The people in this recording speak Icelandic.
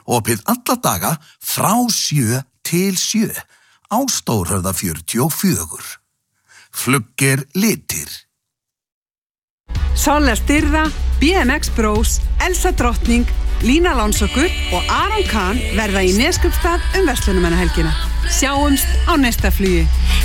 opið alla daga frá 7 til 7 á Stórhöfða 44. Fluggir litir. Solla Styrða, BMX Bros, Elsa Drottning, Lína Lánsokkur og Aron Kahn verða í Neskaupstað verslunarmannahelgina. Sjáumst á næsta flugi.